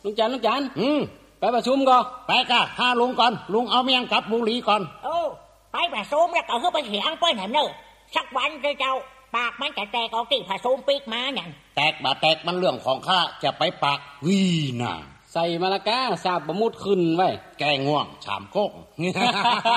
ลุงจันไปประชุมก่อนไปกะหาลุงก่อนลุงเอาเมียงกับบุหรี่ก่อนไปประชุมแล้วก็ไปเถียงไปแหนเนอสักวันเจ้าปากมันจะแตกออกที่ผสมปีกมาอย่างแตกบ่แตกมันเรื่องของข้าจะไปปากวีน่ะใส่มะละกาสาบประมุดขึ้นไว้แกง่วงชามโคก